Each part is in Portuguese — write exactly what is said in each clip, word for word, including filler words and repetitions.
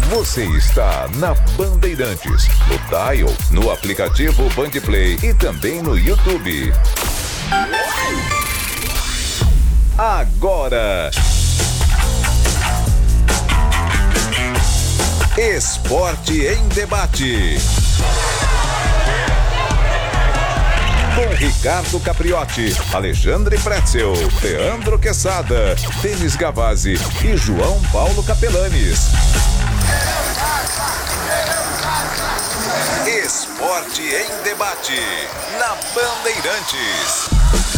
Você está na Bandeirantes, no Dial, no aplicativo Bandplay e também no YouTube. Agora, Esporte em Debate. Com Ricardo Capriotti, Alexandre Pretzel, Leandro Quesada, Denis Gavazzi e João Paulo Capelanes. Esporte em Debate, na Bandeirantes.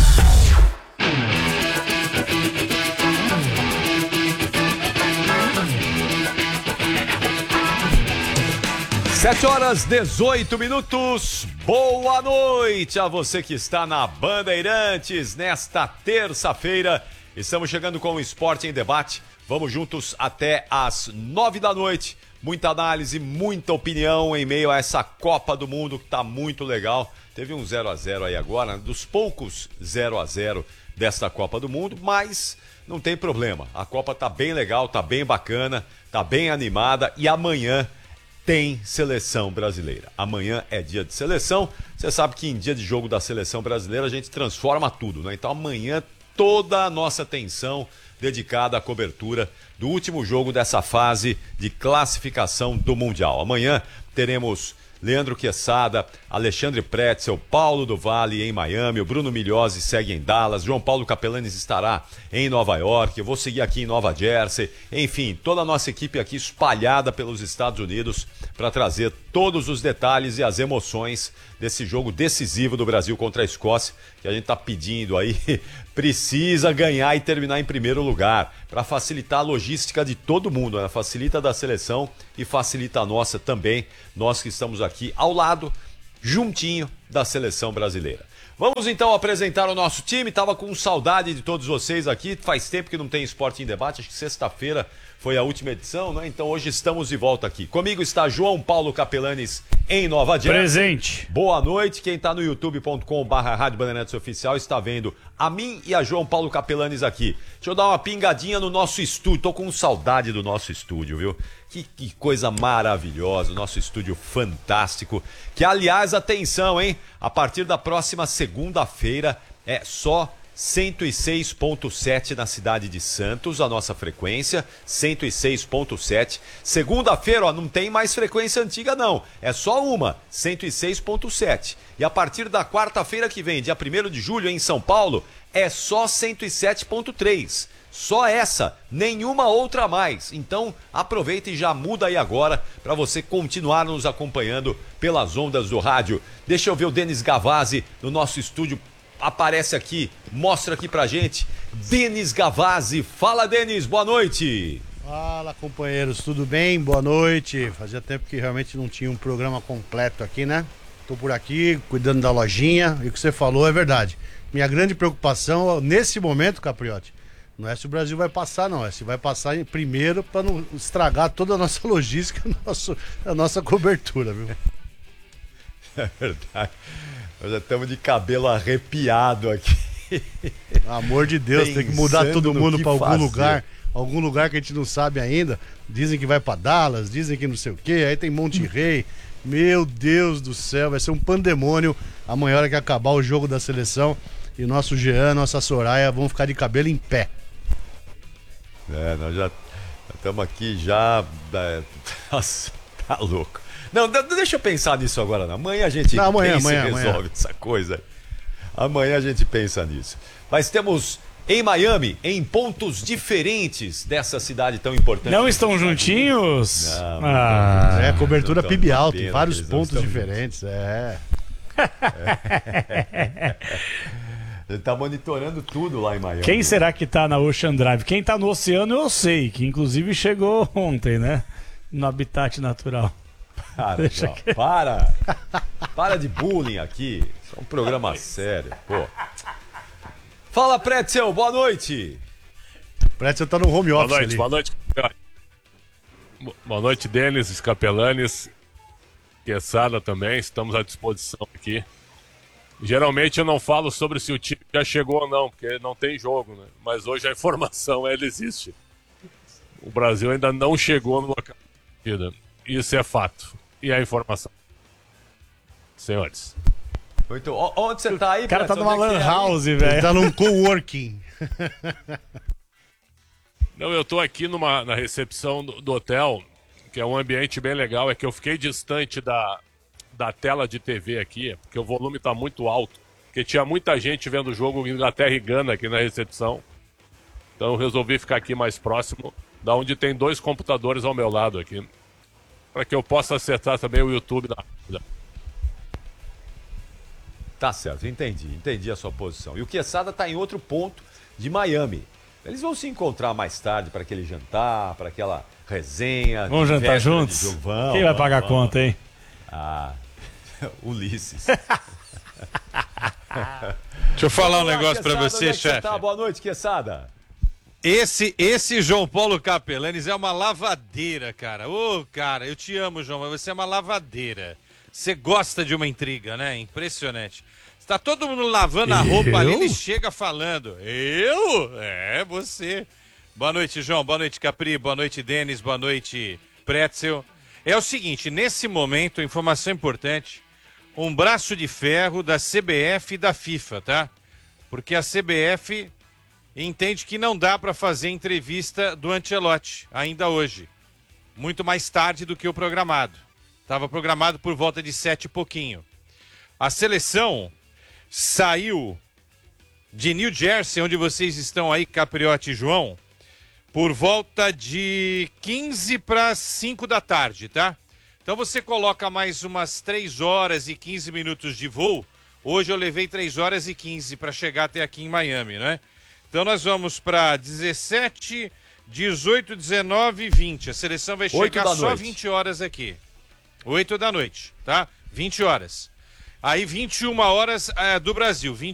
sete horas, dezoito minutos. Boa noite a você que está na Bandeirantes nesta terça-feira. Estamos chegando com o Esporte em Debate. Vamos juntos até às nove da noite. Muita análise, muita opinião em meio a essa Copa do Mundo que está muito legal. Teve um zero a zero aí agora, dos poucos zero a zero desta Copa do Mundo, mas não tem problema. A Copa tá bem legal, tá bem bacana, tá bem animada e amanhã tem seleção brasileira. Amanhã é dia de seleção. Você sabe que em dia de jogo da seleção brasileira a gente transforma tudo, né? Então amanhã toda a nossa atenção dedicada à cobertura do último jogo dessa fase de classificação do Mundial. Amanhã teremos Leandro Quesada, Alexandre Pretzel, Paulo do Vale em Miami, o Bruno Migliosi segue em Dallas, João Paulo Capelanes estará em Nova York, eu vou seguir aqui em Nova Jersey, enfim, toda a nossa equipe aqui espalhada pelos Estados Unidos para trazer todos os detalhes e as emoções desse jogo decisivo do Brasil contra a Escócia, que a gente está pedindo aí, precisa ganhar e terminar em primeiro lugar, para facilitar a logística de todo mundo, né? Facilita da seleção e facilita a nossa também, nós que estamos aqui ao lado, juntinho da seleção brasileira. Vamos então apresentar o nosso time, tava com saudade de todos vocês aqui, faz tempo que não tem Esporte em Debate, acho que sexta-feira foi a última edição, né? Então hoje estamos de volta aqui. Comigo está João Paulo Capelanes em Nova Jersey. Presente. Boa noite, quem está no youtube ponto com barra Rádio Bandeirantes Oficial está vendo a mim e a João Paulo Capelanes aqui. Deixa eu dar uma pingadinha no nosso estúdio, tô com saudade do nosso estúdio, viu? Que, que coisa maravilhosa, o nosso estúdio fantástico, que aliás, atenção, hein? A partir da próxima segunda-feira é só cento e seis ponto sete na cidade de Santos, a nossa frequência, cento e seis ponto sete. Segunda-feira, ó, não tem mais frequência antiga não, é só uma, cento e seis ponto sete. E a partir da quarta-feira que vem, dia primeiro de julho, em São Paulo, é só cento e sete ponto três. Só essa, nenhuma outra mais. Então aproveita e já muda aí agora para você continuar nos acompanhando pelas ondas do rádio. Deixa eu ver o Denis Gavazzi no nosso estúdio. Aparece aqui, mostra aqui pra gente. Denis Gavazzi. Fala, Denis, boa noite. Fala, companheiros, tudo bem? Boa noite. Fazia tempo que realmente não tinha um programa completo aqui, né? Tô por aqui, cuidando da lojinha. E o que você falou é verdade. Minha grande preocupação nesse momento, Capriotti, não é se o Brasil vai passar, não. É se vai passar em primeiro para não estragar toda a nossa logística, a nossa, a nossa cobertura, viu? É verdade. Nós já estamos de cabelo arrepiado aqui. Amor de Deus, Pensando tem que mudar todo mundo para algum fazer. lugar. Algum lugar que a gente não sabe ainda. Dizem que vai para Dallas, dizem que não sei o quê. Aí tem Monte Rei. Meu Deus do céu, vai ser um pandemônio amanhã, hora que acabar o jogo da seleção. E nosso Jean, nossa Soraya vão ficar de cabelo em pé. É, nós já estamos aqui já... É, nossa, tá louco. Não, deixa eu pensar nisso agora. Não. Amanhã a gente não, amanhã, pensa amanhã, e resolve amanhã. essa coisa. Amanhã a gente pensa nisso. Mas temos em Miami, em pontos diferentes dessa cidade tão importante. Não estão juntinhos? Não, Ah, não, é, cobertura não, P I B não, alto, pena em vários que eles não pontos estão diferentes. É. Ele tá monitorando tudo lá em Miami. Quem será que tá na Ocean Drive? Quem tá no oceano eu sei, que inclusive chegou ontem, né? No habitat natural. Para, João, que... para! Para de bullying aqui. Isso é um programa sério, pô. Fala, Pretzel, boa noite. Pretzel tá no home office. Boa noite, ali. boa noite. Boa noite, Denis, Capelanes, Quesada também. Estamos à disposição aqui. Geralmente eu não falo sobre se o time já chegou ou não, porque não tem jogo, né? Mas hoje a informação ela existe. O Brasil ainda não chegou no local. Isso é fato. E a informação. Senhores. Muito. O- Onde você tá aí, O cara tá Cleiton? numa Onde é lan que é aí? house, Ele velho. tá num coworking. Não, eu tô aqui numa, na recepção do, do hotel, que é um ambiente bem legal. É que eu fiquei distante da, da tela de T V aqui, porque o volume tá muito alto. Porque tinha muita gente vendo o jogo Inglaterra e Gana aqui na recepção. Então eu resolvi ficar aqui mais próximo, da onde tem dois computadores ao meu lado aqui. Para que eu possa acertar também o YouTube da. Tá certo, entendi, entendi a sua posição. E o Quesada tá em outro ponto de Miami. Eles vão se encontrar mais tarde para aquele jantar, para aquela resenha. Vamos de jantar véspera de juntos? jogo. Vamos, Quem vai vamos, pagar a vamos. conta, hein? Ah, Ulisses. Deixa eu falar um Olá, negócio pra Quesada, você, onde é que chefe. Tá? Boa noite, Quesada. Esse, esse João Paulo Capelanes é uma lavadeira, cara. Ô, cara, eu te amo, João, mas você é uma lavadeira. Você gosta de uma intriga, né? Impressionante. Está todo mundo lavando a roupa Eu? ali, ele chega falando. Eu? É, você. Boa noite, João. Boa noite, Capri. Boa noite, Denis. Boa noite, Pretzel. É o seguinte, nesse momento, informação importante, um braço de ferro da C B F e da FIFA, tá? Porque a C B F entende que não dá para fazer entrevista do Ancelotti ainda hoje. Muito mais tarde do que o programado. Estava programado por volta de sete e pouquinho. A seleção saiu de New Jersey, onde vocês estão aí, Capriotti e João, por volta de quinze para cinco da tarde, tá? Então você coloca mais umas três horas e quinze minutos de voo. Hoje eu levei três horas e quinze para chegar até aqui em Miami, né? Então nós vamos para dezessete, dezoito, dezenove e vinte. A seleção vai Oito chegar da só noite. vinte horas aqui. oito da noite, tá? vinte horas. Aí vinte e uma horas é, do Brasil.